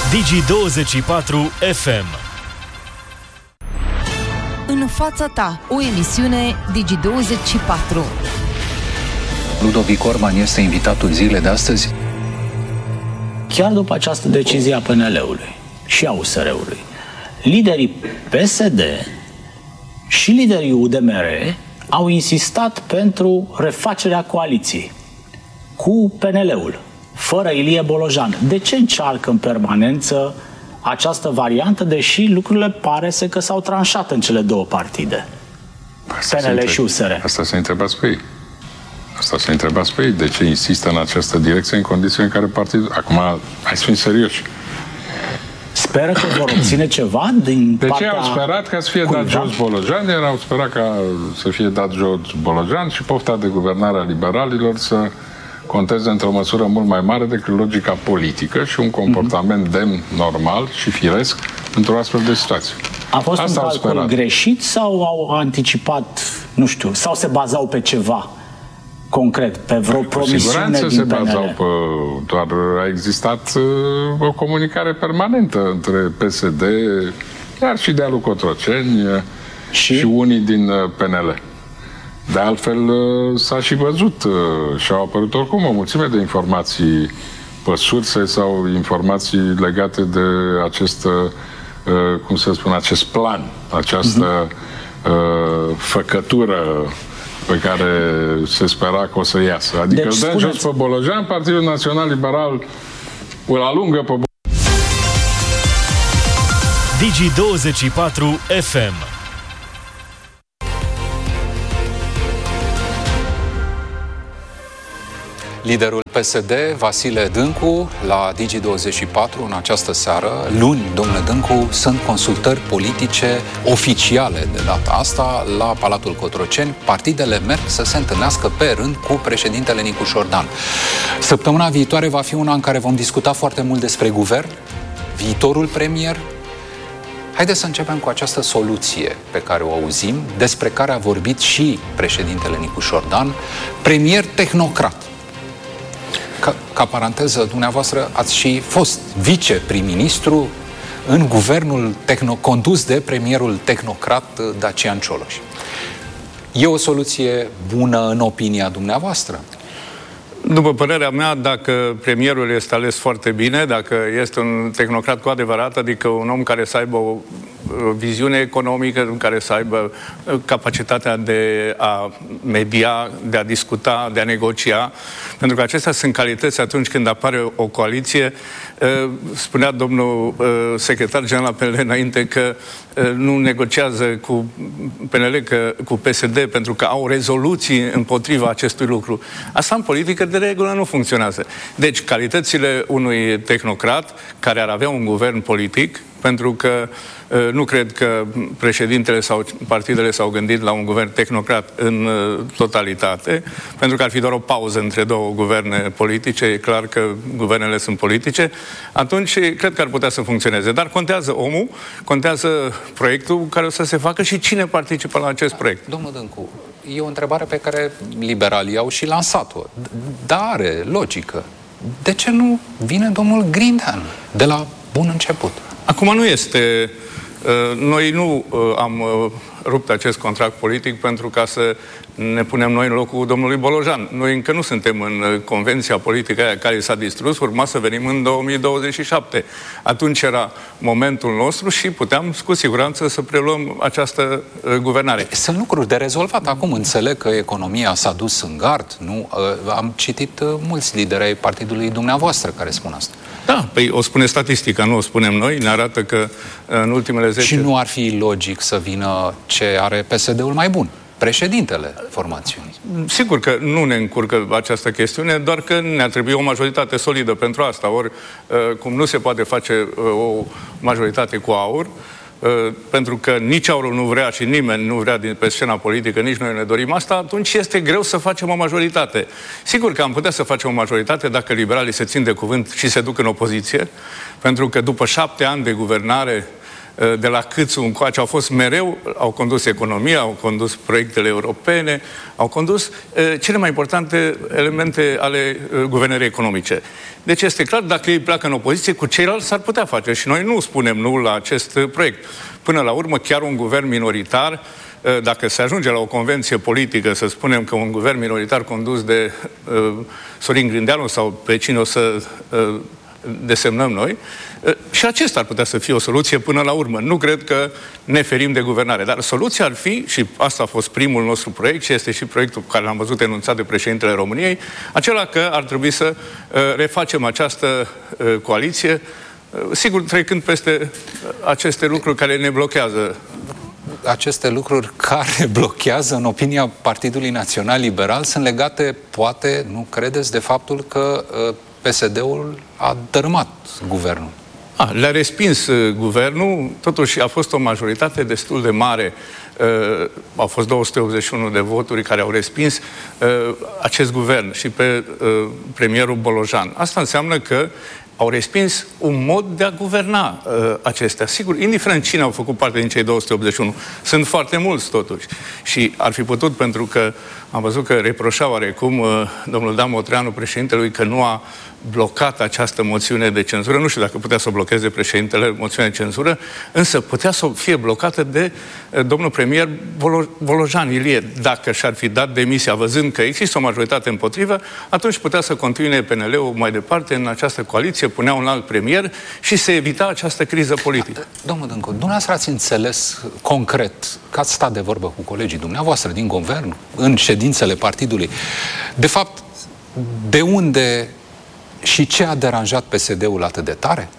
Digi24 FM. În fața ta, o emisiune Digi24. Ludovic Orban este invitatul zilei de astăzi. Chiar după această decizie a PNL-ului și a USR-ului, liderii PSD și liderii UDMR au insistat pentru refacerea coaliției cu PNL-ul, fără Ilie Bolojan. De ce încearcă în permanență această variantă, deși lucrurile pare că s-au tranșat în cele două partide, PNL și USR? Asta să întrebați pe ei. De ce insistă în această direcție în condiții în care partidul... Acum, hai să fim serioși. Speră că vor obține ceva din partea... De ce au sperat ca să fie dat jos Bolojan? Iar au sperat ca să fie dat jos Bolojan și pofta de guvernare a liberalilor să conteze într-o măsură mult mai mare decât logica politică și un comportament demn, normal și firesc într-o astfel de situație. A fost un calcul greșit sau au anticipat, nu știu, sau se bazau pe ceva concret, pe vreo promisiune din PNL? Se bazau pe... Doar a existat o comunicare permanentă între PSD, chiar și de-a lui Cotroceni și unii din PNL. De altfel, s-a și văzut și au apărut oricum o mulțime de informații pe surse sau informații legate de acest, cum să spun, acest plan, această făcătură pe care se spera că o să iasă. Adică îl dăm jos pe Bolojan, Partidul Național Liberal îl alungă pe Digi24 FM. Liderul PSD, Vasile Dâncu, la Digi24 în această seară. Luni, domnule Dâncu, sunt consultări politice oficiale de data asta la Palatul Cotroceni. Partidele merg să se întâlnească pe rând cu președintele Nicu Șordan. Săptămâna viitoare va fi una în care vom discuta foarte mult despre guvern, viitorul premier. Haideți să începem cu această soluție pe care o auzim, despre care a vorbit și președintele Nicu Șordan, premier tehnocrat. Ca paranteză, dumneavoastră ați și fost viceprim-ministru în guvernul condus de premierul tehnocrat Dacian Cioloș. E o soluție bună în opinia dumneavoastră? După părerea mea, dacă premierul este ales foarte bine, dacă este un tehnocrat cu adevărat, adică un om care să aibă o viziune economică, care să aibă capacitatea de a media, de a discuta, de a negocia, pentru că acestea sunt calități atunci când apare o coaliție. Spunea domnul secretar general PNL înainte că nu negociază cu PNL, cu PSD, pentru că au rezoluții împotriva acestui lucru. Asta în politică de regulă nu funcționează. Deci, calitățile unui tehnocrat care ar avea un guvern politic, pentru că nu cred că președintele sau partidele s-au gândit la un guvern tehnocrat în totalitate, pentru că ar fi doar o pauză între două guverne politice, e clar că guvernele sunt politice, atunci cred că ar putea să funcționeze. Dar contează omul, contează proiectul care o să se facă și cine participă la acest proiect. Domnul Dâncu, e o întrebare pe care liberalii au și lansat-o, dar are logică. De ce nu vine domnul Grindean de la bun început? Acum nu este... Noi nu am rupt acest contract politic pentru ca să ne punem noi în locul domnului Bolojan. Noi încă nu suntem în convenția politică aia care s-a distrus, urma să venim în 2027. Atunci era momentul nostru și puteam cu siguranță să preluăm această guvernare. Sunt lucruri de rezolvat. Acum înțeleg că economia s-a dus în gard. Nu? Am citit mulți lideri ai partidului dumneavoastră care spun asta. Da, păi o spune statistica, nu o spunem noi, ne arată că în ultimele 10... Și nu ar fi logic să vină ce are PSD-ul mai bun? Președintele formațiunii. Sigur că nu ne încurcă această chestiune, doar că ne-ar trebui o majoritate solidă pentru asta. Ori, cum nu se poate face o majoritate cu aur, pentru că nici aurul nu vrea și nimeni nu vrea pe scena politică, nici noi ne dorim asta, atunci este greu să facem o majoritate. Sigur că am putea să facem o majoritate dacă liberalii se țin de cuvânt și se duc în opoziție, pentru că după 7 ani de guvernare de la Câțu încoace, au fost mereu, au condus economia, au condus proiectele europene, au condus cele mai importante elemente ale guvernării economice. Deci este clar, dacă ei pleacă în opoziție, cu ceilalți s-ar putea face. Și noi nu spunem nu la acest proiect. Până la urmă, chiar un guvern minoritar, dacă se ajunge la o convenție politică, să spunem că un guvern minoritar condus de Sorin Grindeanu sau pe cine o să desemnăm noi, și acesta ar putea să fie o soluție până la urmă. Nu cred că ne ferim de guvernare, dar soluția ar fi, și asta a fost primul nostru proiect și este și proiectul pe care l-am văzut enunțat de președintele României, acela că ar trebui să refacem această coaliție, sigur trecând peste aceste lucruri care ne blochează. Aceste lucruri care blochează, în opinia Partidului Național Liberal, sunt legate, poate, nu credeți, de faptul că PSD-ul a dărâmat guvernul. Le-a respins guvernul, totuși a fost o majoritate destul de mare, au fost 281 de voturi care au respins acest guvern și pe premierul Bolojan. Asta înseamnă că au respins un mod de a guverna acestea. Sigur, indiferent cine au făcut parte din cei 281, sunt foarte mulți totuși. Și ar fi putut, pentru că am văzut că reproșa oarecum domnul Dan Motreanu, președintelui, că nu a blocat această moțiune de cenzură. Nu știu dacă putea să o blocheze președintele moțiunea de cenzură, însă putea să fie blocată de domnul premier Bolojan Ilie. Dacă și-ar fi dat demisia, văzând că există o majoritate împotrivă, atunci putea să continue PNL-ul mai departe în această coaliție, punea un alt premier și se evita această criză politică. Domnul Dâncu, dumneavoastră ați înțeles concret că ați stat de vorbă cu colegii dumneavoastră din guvern, în ședințele partidului. De fapt, de unde și ce a deranjat PSD-ul atât de tare?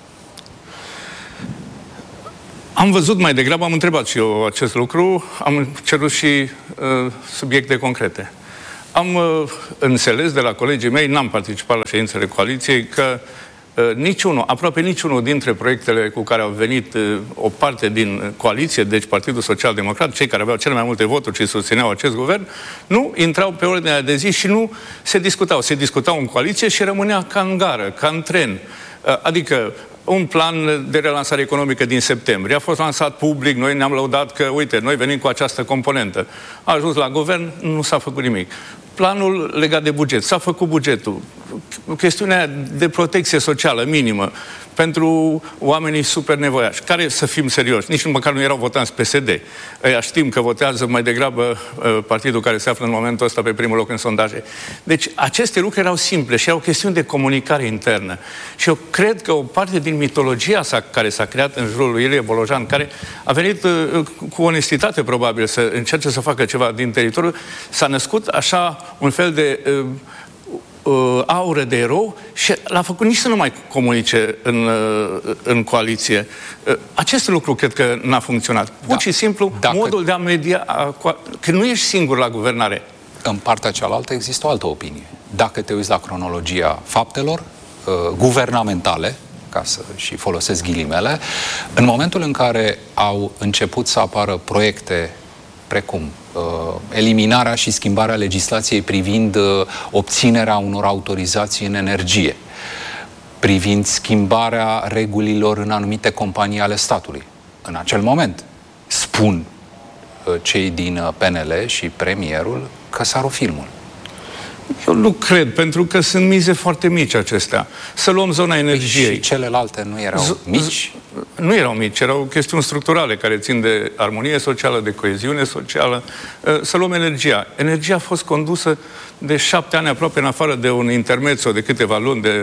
Am văzut mai degrabă, am întrebat și eu acest lucru, am cerut și subiecte concrete. Am înțeles de la colegii mei, n-am participat la ședințele coaliției, că aproape niciunul dintre proiectele cu care au venit o parte din coaliție, deci Partidul Social Democrat, cei care aveau cele mai multe voturi și susțineau acest guvern, nu intrau pe ordinea de zi și nu se discutau. Se discutau în coaliție și rămânea ca în gară, ca în tren. Adică un plan de relansare economică din septembrie. A fost lansat public, noi ne-am lăudat că, uite, noi venim cu această componentă. A ajuns la guvern, nu s-a făcut nimic. Planul legat de buget, s-a făcut bugetul. Chestiunea de protecție socială minimă pentru oamenii super nevoiași, care, să fim serioși, nici măcar nu erau votanți PSD. Ăia știm că votează mai degrabă partidul care se află în momentul ăsta pe primul loc în sondaje. Deci aceste lucruri erau simple și erau chestiuni de comunicare internă. Și eu cred că o parte din mitologia care s-a creat în jurul lui Ilie Bolojan, care a venit cu onestitate probabil să încerce să facă ceva din teritoriu, s-a născut așa un fel de aură de erou și l-a făcut nici să nu mai comunice în coaliție. Acest lucru cred că n-a funcționat. Pur și simplu, modul de a media, că nu ești singur la guvernare. În partea cealaltă există o altă opinie. Dacă te uiți la cronologia faptelor guvernamentale, ca să și folosesc ghilimele, în momentul în care au început să apară proiecte precum eliminarea și schimbarea legislației privind obținerea unor autorizații în energie, privind schimbarea regulilor în anumite companii ale statului. În acel moment spun cei din PNL și premierul că s-a rupt filmul. Eu nu cred, pentru că sunt mize foarte mici acestea. Să luăm zona energiei. Și celelalte nu erau mici? Nu erau mici, erau chestiuni structurale care țin de armonie socială, de coeziune socială. Să luăm energia. Energia a fost condusă de 7 ani aproape, în afară de un intermezzo de câteva luni de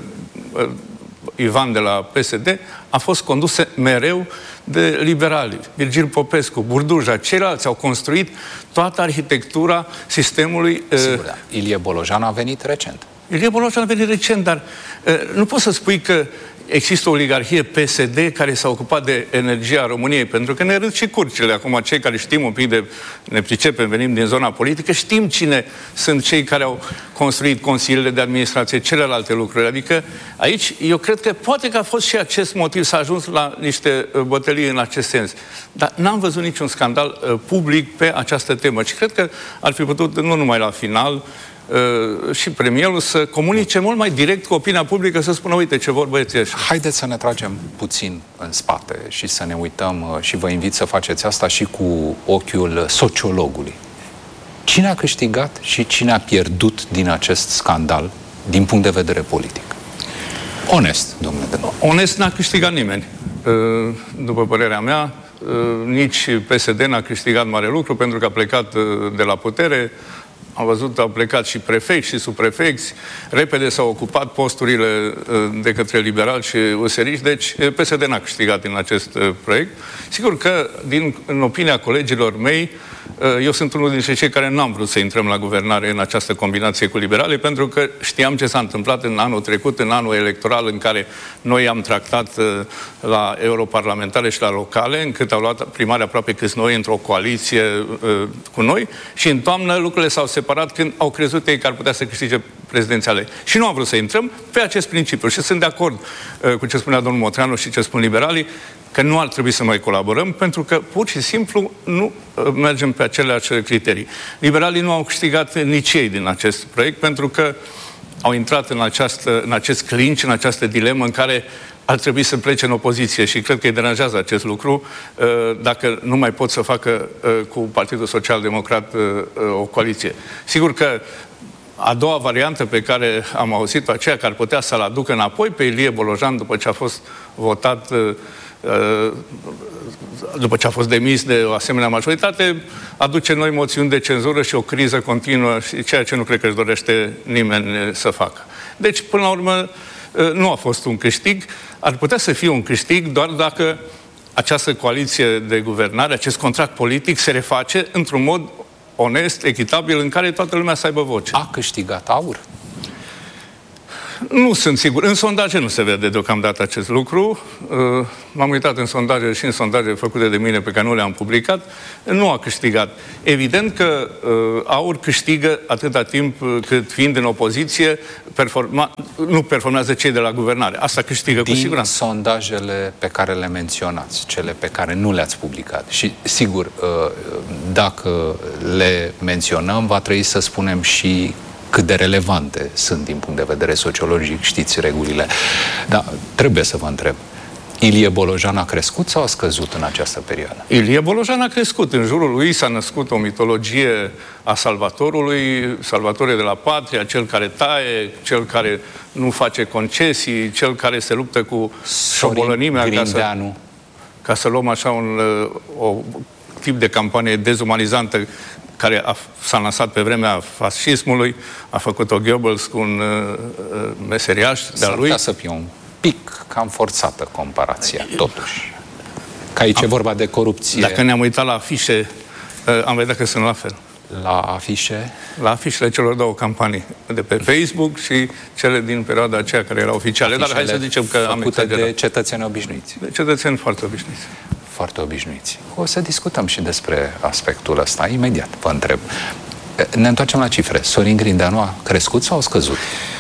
Ivan de la PSD, a fost condusă mereu de liberali. Virgil Popescu, Burduja, ceilalți au construit toată arhitectura sistemului. Sigur, da. Ilie Bolojan a venit recent. Ilie Bolojan a venit recent, dar nu poți să spui că există o oligarhie PSD care s-a ocupat de energia României, pentru că ne râd și curcile. Acum, cei care știm un pic ne pricepem, venim din zona politică, știm cine sunt cei care au construit consiliile de administrație, celelalte lucruri. Adică aici, eu cred că poate că a fost și acest motiv, s-a ajuns la niște bătălii în acest sens. Dar n-am văzut niciun scandal public pe această temă. Și cred că ar fi putut, nu numai la final, și premierul să comunice mult mai direct cu opinia publică, să spună, uite ce vor băieții ăștia. Haideți să ne tragem puțin în spate și să ne uităm, și vă invit să faceți asta și cu ochiul sociologului. Cine a câștigat și cine a pierdut din acest scandal din punct de vedere politic? Onest, domnule Dâncu. Onest n-a câștigat nimeni. După părerea mea, nici PSD n-a câștigat mare lucru pentru că a plecat de la putere. Am văzut, au plecat și prefecți și subprefecți. Repede s-au ocupat posturile de către liberali și useriști, deci PSD n-a câștigat din acest proiect. Sigur că, în opinia colegilor mei, eu sunt unul dintre cei care n-am vrut să intrăm la guvernare în această combinație cu liberale, pentru că știam ce s-a întâmplat în anul trecut, în anul electoral în care noi am tractat la europarlamentare și la locale, încât au luat primari aproape câți noi într-o coaliție cu noi, și în toamnă lucrurile s-au separat când au crezut ei că ar putea să câștige prezidențiale. Și nu am vrut să intrăm pe acest principiu. Și sunt de acord cu ce spunea domnul Motreanu și ce spun liberalii, că nu ar trebui să mai colaborăm, pentru că pur și simplu nu mergem pe aceleași criterii. Liberalii nu au câștigat nici ei din acest proiect, pentru că au intrat în acest clinch, în această dilemă în care ar trebui să plece în opoziție și cred că îi deranjează acest lucru dacă nu mai pot să facă cu Partidul Social Democrat o coaliție. Sigur că a doua variantă pe care am auzit-o, aceea care ar putea să-l aducă înapoi pe Ilie Bolojan după ce a fost votat, după ce a fost demis de o asemenea majoritate, aduce noi moțiuni de cenzură și o criză continuă, și ceea ce nu cred că își dorește nimeni să facă. Deci, până la urmă, nu a fost un câștig. Ar putea să fie un câștig doar dacă această coaliție de guvernare, acest contract politic se reface într-un mod onest, echitabil, în care toată lumea să aibă voce. A câștigat AUR? Nu sunt sigur. În sondaje nu se vede deocamdată acest lucru. M-am uitat în sondaje și în sondaje făcute de mine pe care nu le-am publicat. Nu a câștigat. Evident că AUR câștigă atâta timp cât, fiind în opoziție, nu performează cei de la guvernare. Asta câștigă cu siguranță. Din sondajele pe care le menționați, cele pe care nu le-ați publicat, și sigur, dacă le menționăm, va trebui să spunem și cât de relevante sunt din punct de vedere sociologic, știți regulile. Dar trebuie să vă întreb, Ilie Bolojan a crescut sau a scăzut în această perioadă? Ilie Bolojan a crescut. În jurul lui s-a născut o mitologie a Salvatorului, Salvatore de la Patria, cel care taie, cel care nu face concesii, cel care se luptă cu șobolănimea ca să luăm așa o tip de campanie dezumanizantă care s-a lansat pe vremea fascismului, a făcut-o Goebbels cu un meseriaș de-a lui. Să fie un pic cam forțată comparația, totuși. Că aici e vorba de corupție. Dacă ne-am uitat la afișe, am vedea că sunt la fel. La afișe? La afișele celor două campanii, de pe Facebook și cele din perioada aceea care erau oficiale. Dar hai să zicem că am exagerat. De cetățeni obișnuiți. De cetățeni foarte obișnuiți. Foarte obișnuiți. O să discutăm și despre aspectul ăsta. Imediat vă întreb. Ne întoarcem la cifre. Sorin Grindeanu a crescut sau a scăzut?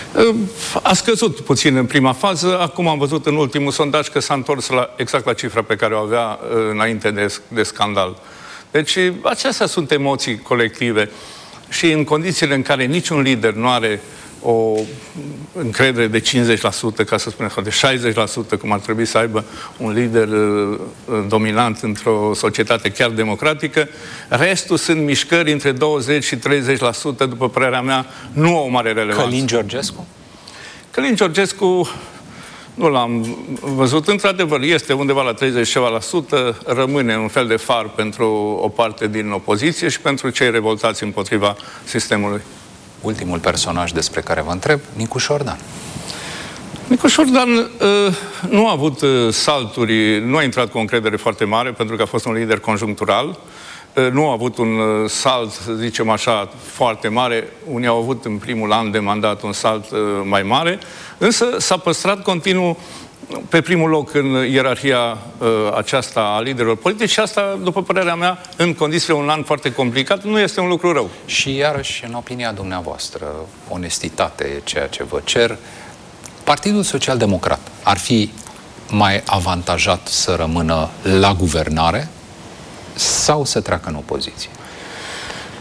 A scăzut puțin în prima fază. Acum am văzut în ultimul sondaj că s-a întors exact la cifra pe care o avea înainte de scandal. Deci acestea sunt emoții colective. Și în condițiile în care niciun lider nu are o încredere de 50%, ca să spunem, sau de 60%, cum ar trebui să aibă un lider dominant într-o societate chiar democratică, restul sunt mișcări între 20 și 30%, după părerea mea, nu au o mare relevanță. Călin Georgescu? Călin Georgescu nu l-am văzut. Într-adevăr, este undeva la 30%, rămâne un fel de far pentru o parte din opoziție și pentru cei revoltați împotriva sistemului. Ultimul personaj despre care vă întreb, Nicu Șordan. Nicu Șordan nu a avut salturi, nu a intrat cu o încredere foarte mare, pentru că a fost un lider conjunctural. Nu a avut un salt, să zicem așa, foarte mare. Unii au avut în primul an de mandat un salt mai mare, însă s-a păstrat continuu pe primul loc în ierarhia aceasta a liderilor politici și asta, după părerea mea, în condițiile un an foarte complicat, nu este un lucru rău. Și iarăși, în opinia dumneavoastră, onestitate e ceea ce vă cer. Partidul Social Democrat ar fi mai avantajat să rămână la guvernare sau să treacă în opoziție?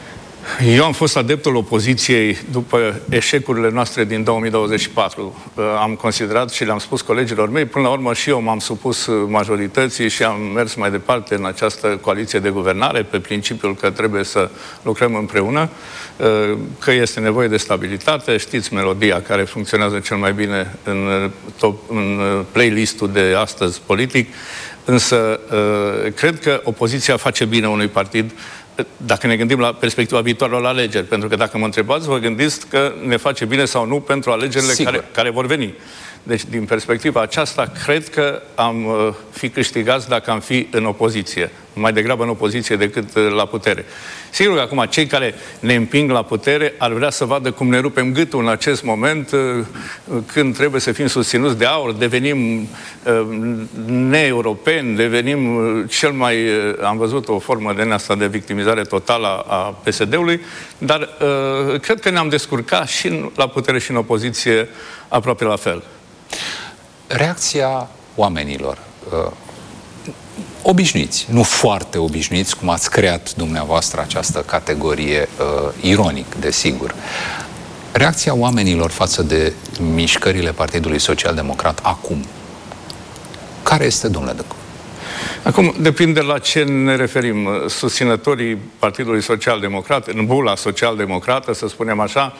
Eu am fost adeptul opoziției după eșecurile noastre din 2024. Am considerat și le-am spus colegilor mei, până la urmă și eu m-am supus majorității și am mers mai departe în această coaliție de guvernare pe principiul că trebuie să lucrăm împreună, că este nevoie de stabilitate. Știți melodia care funcționează cel mai bine în playlistul de astăzi politic, însă cred că opoziția face bine unui partid dacă ne gândim la perspectiva viitoarelor alegeri. Pentru că dacă mă întrebați, vă gândiți că ne face bine sau nu pentru alegerile care vor veni. Deci, din perspectiva aceasta, cred că am fi câștigați dacă am fi în opoziție. Mai degrabă în opoziție decât la putere. Sigur că acum cei care ne împing la putere ar vrea să vadă cum ne rupem gâtul în acest moment, când trebuie să fim susținuți de aur, devenim ne-europeni, devenim cel mai... Am văzut o formă de asta de victimizare totală a PSD-ului, dar cred că ne-am descurcat și la putere și în opoziție aproape la fel. Reacția oamenilor obișnuiți, nu foarte obișnuiți, cum ați creat dumneavoastră această categorie, ironic, desigur. Reacția oamenilor față de mișcările Partidului Social-Democrat acum, care este, domnule Dâncu? Acum, depinde la ce ne referim. Susținătorii Partidului Social-Democrat, în bula social-democrată, să spunem așa,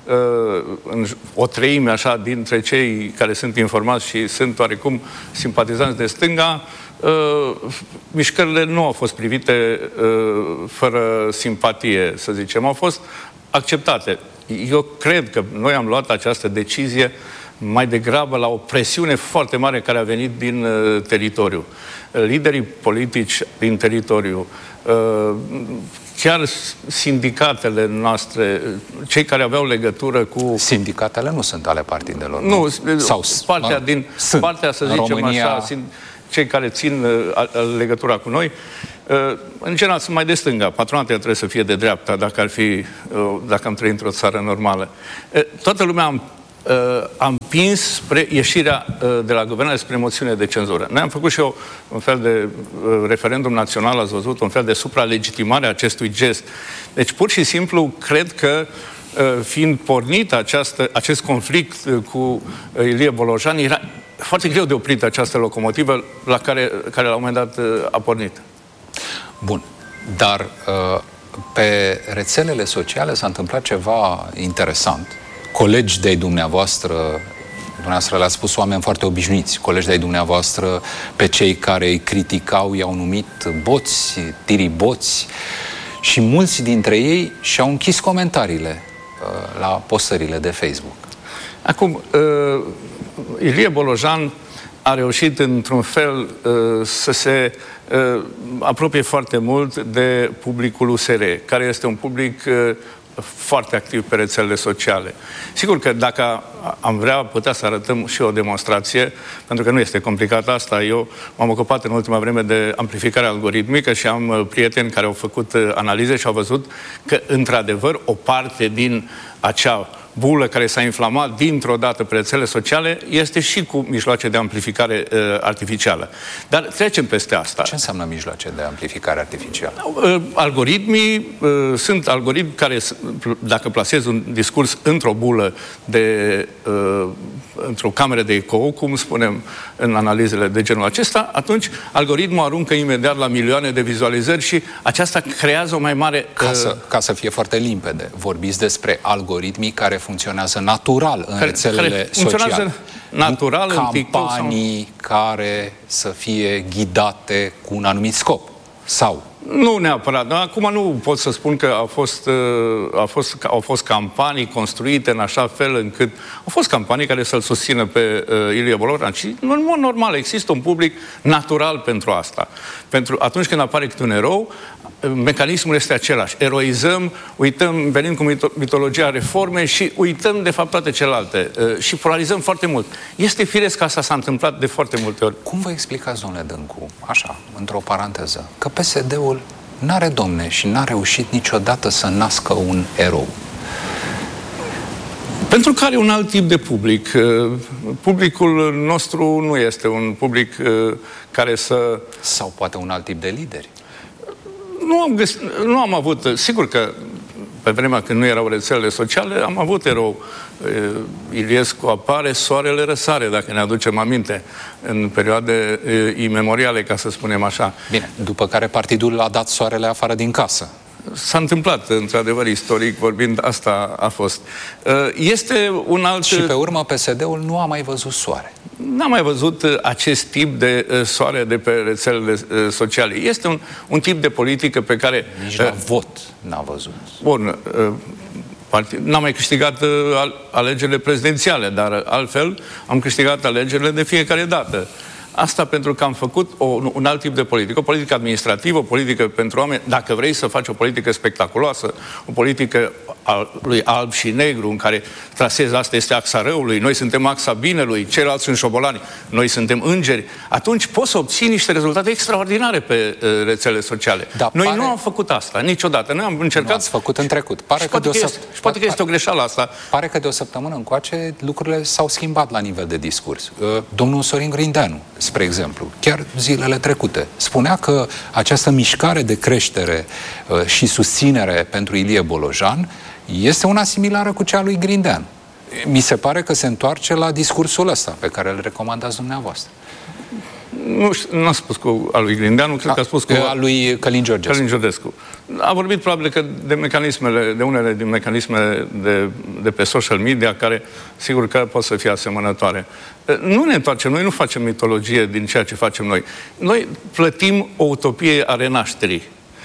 o treime așa dintre cei care sunt informați și sunt oarecum simpatizanți de stânga, mișcările nu au fost privite fără simpatie, să zicem, au fost acceptate. Eu cred că noi am luat această decizie mai degrabă la o presiune foarte mare care a venit din teritoriu. Liderii politici din teritoriu, chiar sindicatele noastre, cei care aveau legătură cu... Sindicatele nu sunt ale partidelor. Nu, sau partea, să zicem România... așa, cei care țin legătura cu noi, în general sunt mai de stânga. Patronatele trebuie să fie de dreapta, dacă am trăit într-o țară normală. Toată lumea a împins spre ieșirea de la guvernare, spre moțiune de cenzură. Noi am făcut și un fel de referendum național, ați văzut, un fel de supralegitimare a acestui gest. Deci, pur și simplu, cred că fiind pornit acest conflict cu Ilie Bolojan, era foarte greu de oprit această locomotivă la care la un moment dat a pornit. Bun. Dar pe rețelele sociale s-a întâmplat ceva interesant. Colegi de-ai dumneavoastră le-ați spus oameni foarte obișnuiți, colegi de-ai dumneavoastră, pe cei care îi criticau, i-au numit boți, tiriboți, și mulți dintre ei și-au închis comentariile la postările de Facebook. Acum, Ilie Bolojan a reușit într-un fel să se apropie foarte mult de publicul USR, care este un public foarte activ pe rețelele sociale. Sigur că dacă am vrea, putea să arătăm și o demonstrație, pentru că nu este complicat asta. Eu m-am ocupat în ultima vreme de amplificare algoritmică și am prieteni care au făcut analize și au văzut că, într-adevăr, o parte din acea bulă care s-a inflamat dintr-o dată pe rețelele sociale este și cu mijloace de amplificare artificială. Dar trecem peste asta. Ce înseamnă mijloace de amplificare artificială? Algoritmii sunt algoritmi care, dacă plasezi un discurs într-o bulă într-o cameră de ecou, cum spunem în analizele de genul acesta, atunci algoritmul aruncă imediat la milioane de vizualizări și aceasta creează o mai mare... Ca să fie foarte limpede, vorbiți despre algoritmii care funcționează natural în rețelele sociale. Natural, campanii care să fie ghidate cu un anumit scop. Sau? Nu neapărat. Acum nu pot să spun că au fost campanii construite în așa fel încât... Au fost campanii care să-l susțină pe Ilie Bolojan. Și, în mod normal, există un public natural pentru asta. Atunci când apare câte un erou, mecanismul este același. Eroizăm, uităm, venim cu mitologia reformei și uităm, de fapt, toate celelalte. Și polarizăm foarte mult. Este firesc că asta s-a întâmplat de foarte multe ori. Cum vă explicați, domnule Dâncu, așa, într-o paranteză, că PSD-ul n-are, domne, și n-a reușit niciodată să nască un erou? Pentru că are un alt tip de public. Publicul nostru nu este un public care să... Sau poate un alt tip de lideri? Nu am avut... Sigur că pe vremea când nu erau rețelele sociale, am avut erou. Iliescu apare, soarele răsare, dacă ne aducem aminte, în perioade imemoriale, ca să spunem așa. Bine, după care partidul a dat soarele afară din casă. S-a întâmplat, într-adevăr, istoric vorbind, asta a fost. Este un alt... Și pe urmă PSD-ul nu a mai văzut soare. N-am mai văzut acest tip de soare de pe rețelele sociale. Este un tip de politică pe care... Nici la vot n-a văzut. Bun, n-am mai câștigat alegerile prezidențiale, dar altfel am câștigat alegerile de fiecare dată. Asta pentru că am făcut un alt tip de politică, o politică administrativă, o politică pentru oameni. Dacă vrei să faci o politică spectaculoasă, o politică lui alb și negru, în care trasezi, asta este axa răului, noi suntem axa binelui, ceilalți sunt șobolani, noi suntem îngeri, atunci poți să obții niște rezultate extraordinare pe rețelele sociale. Da, noi nu am făcut asta, niciodată. Noi am încercat... Nu ați făcut în trecut. Poate că este o greșeală asta. Pare că de o săptămână încoace lucrurile s-au schimbat la nivel de discurs. Domnul Sorin Grindeanu, spre exemplu, chiar zilele trecute, spunea că această mișcare de creștere și susținere pentru Ilie Bolojan este una similară cu cea lui Grindeanu. Mi se pare că se întoarce la discursul ăsta pe care îl recomandați dumneavoastră. Nu a spus cu al lui Grindeanu, cred că a spus cu al lui Călin Georgescu. A vorbit probabil că de unele din mecanismele de pe social media, care sigur că pot să fie asemănătoare. Nu ne întoarcem, noi nu facem mitologie din ceea ce facem noi. Noi plătim o utopie a renașterii,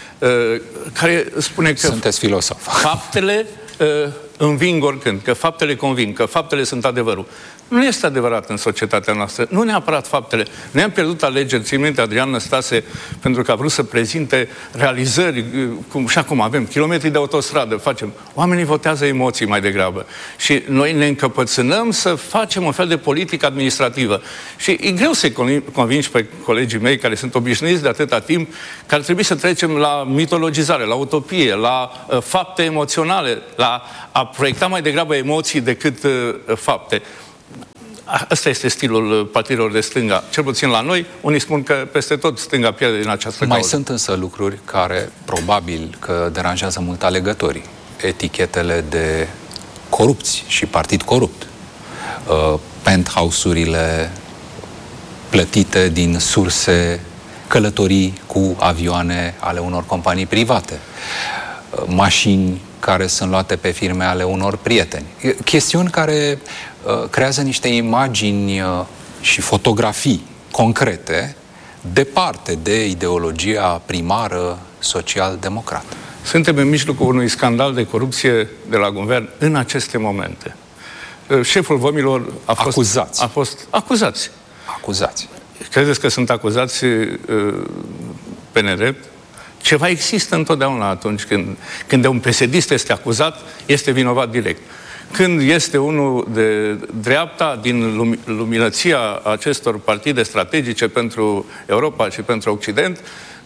care spune că sunteți filosof. Faptele înving oricând, că faptele conving, că faptele sunt adevărul. Nu este adevărat în societatea noastră. Nu neapărat faptele. Noi am pierdut alegeri, țin minte, Adrian Năstase, pentru că a vrut să prezinte realizări, și acum avem kilometri de autostradă, facem. Oamenii votează emoții mai degrabă. Și noi ne încăpățânăm să facem un fel de politică administrativă. Și e greu să-i convingi pe colegii mei care sunt obișnuiți de atâta timp că ar trebui să trecem la mitologizare, la utopie, la fapte emoționale, la a proiecta mai degrabă emoții decât fapte. Asta este stilul partidelor de stânga. Cel puțin la noi, unii spun că peste tot stânga pierde din această cauză. Mai sunt însă lucruri care probabil că deranjează mult alegătorii. Etichetele de corupți și partid corupt. Penthouse-urile plătite din surse, călătorii cu avioane ale unor companii private. Mașini care sunt luate pe firme ale unor prieteni. Chestiuni care creează niște imagini și fotografii concrete departe de ideologia primară social-democrată. Suntem în mijlocul unui scandal de corupție de la guvern în aceste momente. Șeful vămilor a fost acuzați. Credeți că sunt acuzați pe nedrept? Ceva există întotdeauna atunci când un PSD-ist este acuzat, este vinovat direct. Când este unul de dreapta, din luminăția acestor partide strategice pentru Europa și pentru Occident,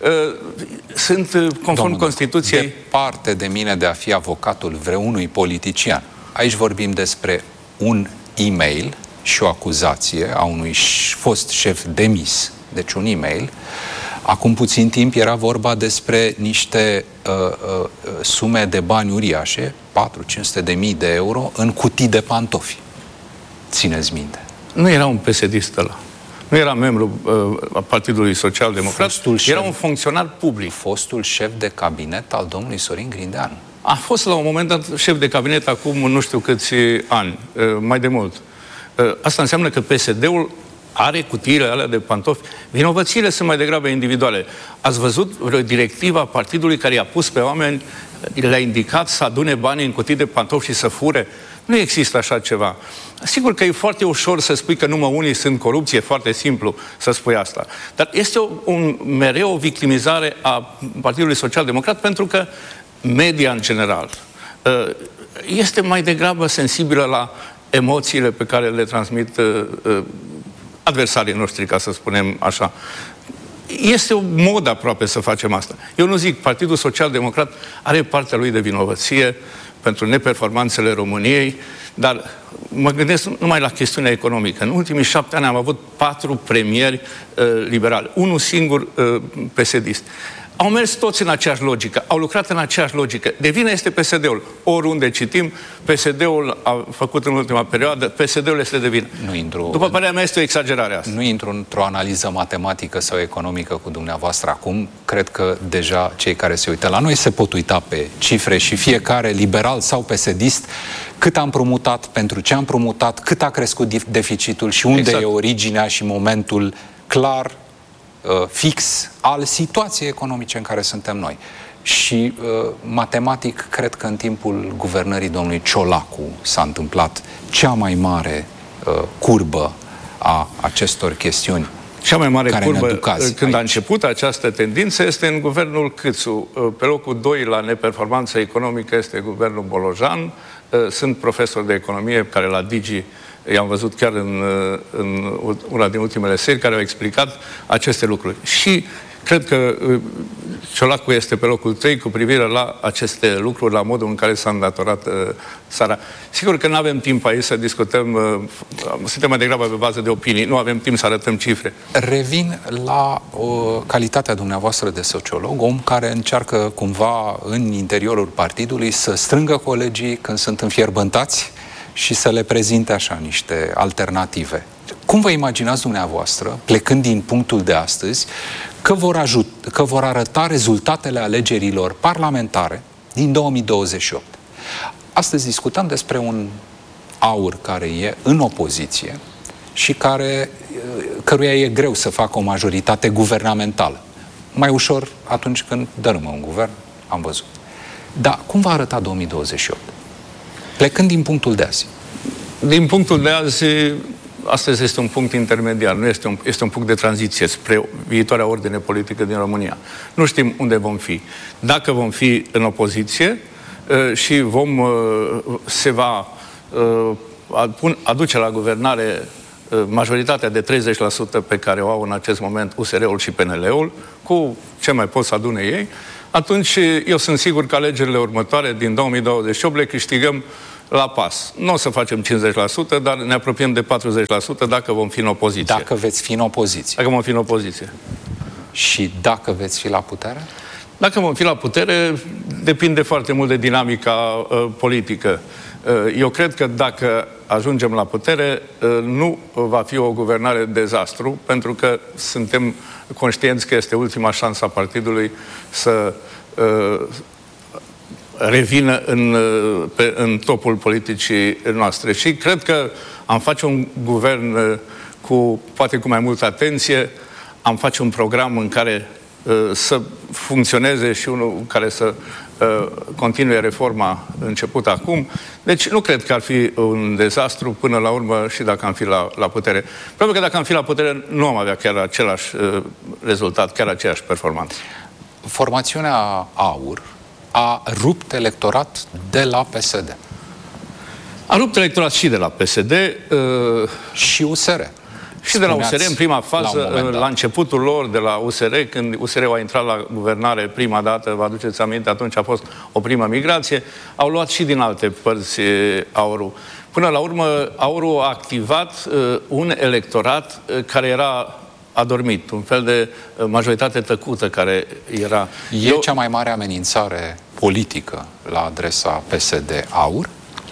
sunt conform Constituției... Departe de mine de a fi avocatul vreunui politician. Aici vorbim despre un e-mail și o acuzație a unui fost șef demis, deci un e-mail. Acum puțin timp era vorba despre niște sume de bani uriașe, 400-500 de mii de euro, în cutii de pantofi. Țineți minte. Nu era un PSD-ist ăla. Nu era membru a Partidului Social-Democrat, era un funcționar public. Fostul șef de cabinet al domnului Sorin Grindeanu. A fost la un moment dat șef de cabinet acum nu știu câți ani, mai de mult. Asta înseamnă că PSD-ul are cutiile alea de pantofi. Vinovățiile sunt mai degrabă individuale. Ați văzut vreo directivă a partidului care i-a pus pe oameni, le-a indicat să adune banii în cutii de pantofi și să fure? Nu există așa ceva. Sigur că e foarte ușor să spui că numai unii sunt corupție, e foarte simplu să spui asta. Dar este mereu o victimizare a Partidului Social-Democrat, pentru că media în general este mai degrabă sensibilă la emoțiile pe care le transmit adversarii noștri, ca să spunem așa. Este o modă aproape să facem asta. Eu nu zic, Partidul Social-Democrat are partea lui de vinovăție pentru neperformanțele României, dar mă gândesc numai la chestiunea economică. În ultimii 7 ani am avut 4 premieri liberali, unul singur PSD-ist. Au mers toți în aceeași logică, au lucrat în aceeași logică. De vină este PSD-ul. Oriunde citim, PSD-ul a făcut în ultima perioadă, PSD-ul este de vină. După părerea mea, este o exagerare asta. Nu intru într-o analiză matematică sau economică cu dumneavoastră acum. Cred că deja cei care se uită la noi se pot uita pe cifre și fiecare, liberal sau PSD-ist, cât am împrumutat, pentru ce am împrumutat, cât a crescut deficitul și unde e originea și momentul clar, fix al situației economice în care suntem noi. Și matematic, cred că în timpul guvernării domnului Ciolacu s-a întâmplat cea mai mare curbă a acestor chestiuni. Cea mai mare curbă când a început această tendință este în guvernul Câțu. Pe locul 2 la neperformanță economică este guvernul Bolojan. Sunt profesori de economie care la Digi i-am văzut chiar în una din ultimele serii care au explicat aceste lucruri. Și cred că Ciolacu este pe locul 3 cu privire la aceste lucruri, la modul în care s-a îndatorat țara. Sigur că nu avem timp aici să discutăm, suntem mai degrabă pe bază de opinii, nu avem timp să arătăm cifre. Revin la calitatea dumneavoastră de sociolog, om care încearcă cumva în interiorul partidului să strângă colegii când sunt înfierbântați și să le prezinte așa niște alternative. Cum vă imaginați dumneavoastră, plecând din punctul de astăzi, că vor arăta rezultatele alegerilor parlamentare din 2028? Astăzi discutăm despre un AUR care e în opoziție și căruia e greu să facă o majoritate guvernamentală. Mai ușor atunci când dărâmă un guvern, am văzut. Dar cum va arăta 2028? Plecând din punctul de azi. Din punctul de azi, astăzi este un punct intermediar, nu este un punct de tranziție spre viitoarea ordine politică din România. Nu știm unde vom fi. Dacă vom fi în opoziție și se va aduce la guvernare majoritatea de 30% pe care o au în acest moment USR-ul și PNL-ul, cu ce mai pot să adune ei, atunci eu sunt sigur că alegerile următoare din 2028 le câștigăm la pas. Nu o să facem 50%, dar ne apropiem de 40% dacă vom fi în opoziție. Dacă veți fi în opoziție. Dacă vom fi în opoziție. Și dacă veți fi la putere? Dacă vom fi la putere, depinde foarte mult de dinamica politică. Eu cred că dacă ajungem la putere, nu va fi o guvernare dezastru, pentru că suntem conștienți că este ultima șansă a partidului să revină în topul politicii noastre. Și cred că am face un guvern poate cu mai multă atenție, am face un program în care să funcționeze și unul care să continue reforma începută acum. Deci nu cred că ar fi un dezastru până la urmă și dacă am fi la putere. Probabil că dacă am fi la putere nu am avea chiar același rezultat, chiar aceeași performanță. Formațiunea AUR a rupt electorat de la PSD. A rupt electorat și de la PSD. Și USR. Și de la USR, în prima fază, la începutul lor, de la USR, când USR-ul a intrat la guvernare prima dată, vă aduceți aminte, atunci a fost o primă migrație, au luat și din alte părți AUR-ul. Până la urmă, AUR-ul a activat un electorat care era adormit, un fel de majoritate tăcută care era... E cea mai mare amenințare politică la adresa PSD AUR?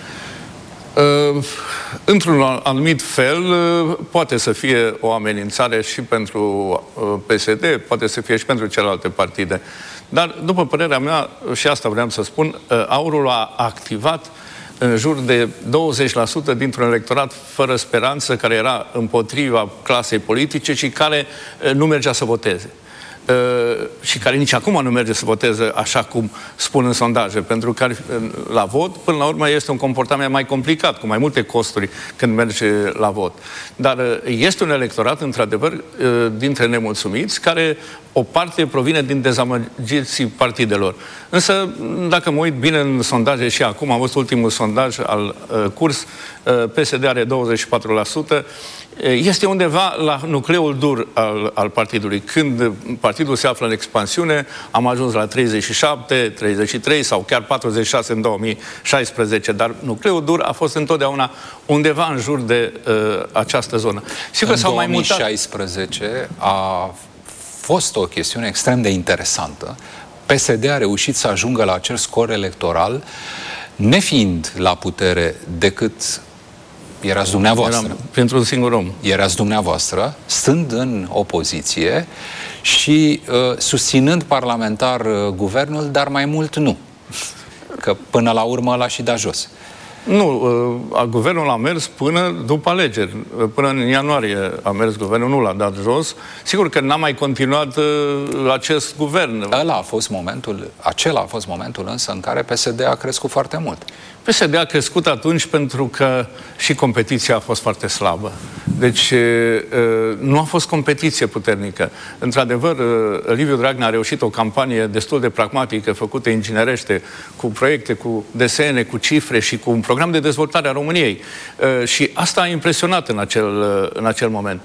Într-un anumit fel, poate să fie o amenințare și pentru PSD, poate să fie și pentru celelalte partide. Dar, după părerea mea, și asta vreau să spun, AUR-ul a activat în jur de 20% dintr-un electorat fără speranță, care era împotriva clasei politice și care nu mergea să voteze. Și care nici acum nu merge să voteze așa cum spun în sondaje, pentru că la vot, până la urmă, este un comportament mai complicat, cu mai multe costuri când merge la vot. Dar este un electorat, într-adevăr, dintre nemulțumiți, care o parte provine din dezamăgiții partidelor. Însă, dacă mă uit bine în sondaje și acum, am văzut ultimul sondaj al Curs, PSD are 24%, este undeva la nucleul dur al partidului. Când partidul se află în expansiune, am ajuns la 37, 33 sau chiar 46 în 2016, dar nucleul dur a fost întotdeauna undeva în jur de această zonă. Sigur, în 2016 a fost o chestiune extrem de interesantă. PSD a reușit să ajungă la acel scor electoral, nefiind la putere decât erați dumneavoastră. Pentru un singur om. Erați dumneavoastră, stând în opoziție și susținând parlamentar guvernul, dar mai mult nu. Că până la urmă l-a și dat jos. Nu, guvernul a mers până după alegeri. Până în ianuarie a mers guvernul, nu l-a dat jos. Sigur că n-a mai continuat acest guvern. Acela a fost momentul însă în care PSD a crescut foarte mult. PSD a crescut atunci pentru că și competiția a fost foarte slabă. Deci nu a fost competiție puternică. Într-adevăr, Liviu Dragnea a reușit o campanie destul de pragmatică, făcută inginerește, cu proiecte, cu desene, cu cifre și cu un program de dezvoltare a României. Și asta a impresionat în acel moment.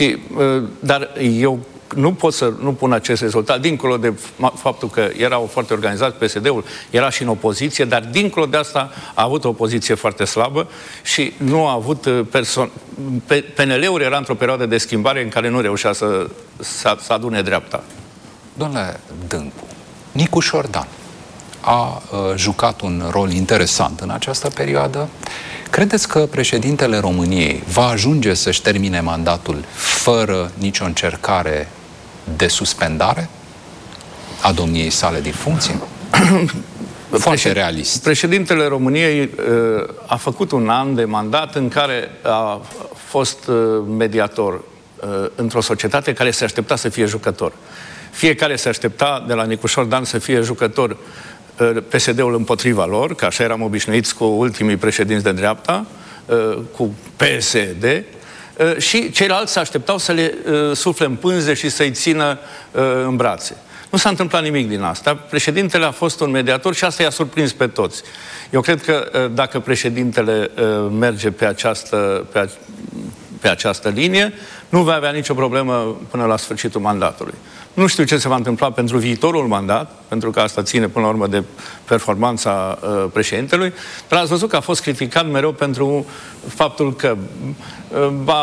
Dar eu nu pot să nu pun acest rezultat, dincolo de faptul că era foarte organizat PSD-ul, era și în opoziție, dar dincolo de asta a avut o poziție foarte slabă și nu a avut PNL-ul era într-o perioadă de schimbare în care nu reușea să adune dreapta. Domnule Dâncu, Nicu Șordan a jucat un rol interesant în această perioadă. Credeți că președintele României va ajunge să-și termine mandatul fără nicio încercare de suspendare a domniei sale din funcție? Foarte realist. Președintele României a făcut un an de mandat în care a fost mediator într-o societate care se aștepta să fie jucător. Fiecare se aștepta de la Nicu Șordan să fie jucător, PSD-ul împotriva lor, că așa eram obișnuiți cu ultimii președinți de dreapta, cu PSD, și ceilalți se așteptau să le sufle în pânze și să-i țină în brațe. Nu s-a întâmplat nimic din asta. Președintele a fost un mediator și asta i-a surprins pe toți. Eu cred că dacă președintele merge pe această linie, nu va avea nicio problemă până la sfârșitul mandatului. Nu știu ce se va întâmpla pentru viitorul mandat, pentru că asta ține până la urmă de performanța președintelui, dar ați văzut că a fost criticat mereu pentru faptul că